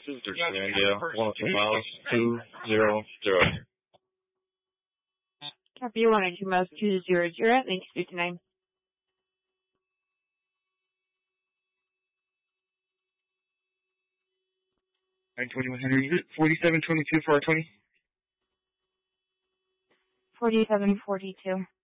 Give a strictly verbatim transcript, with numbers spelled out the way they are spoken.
This is India, one oh two miles, two zero zero. Copy one oh two miles, two zero zero. Thank you, fifty-nine. nine twenty-one hundred, is it forty-seven twenty-two for our twenty? forty-seven forty-two.